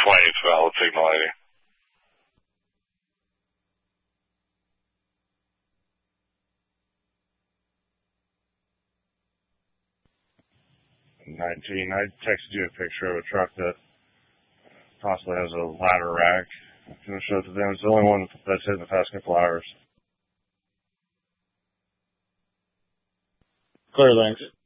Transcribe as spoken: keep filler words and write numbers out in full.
twentieth valid signal I D. nineteen, I texted you a picture of a truck that possibly has a ladder rack. I'm going to show it to them. It's the only one that's hit in the past couple hours. Clear, thanks.